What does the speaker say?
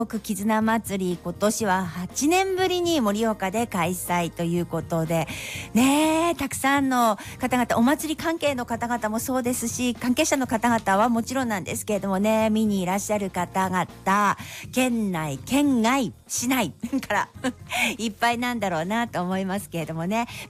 絆祭り、今年は8年ぶりに盛岡で開催ということでね、たくさんの方々、お祭り関係の方々もそうですし、関係者の方々はもちろんなんですけれどもね、見にいらっしゃる方々、県内県外市内からいっぱいなんだろうなと思いますけれどもね。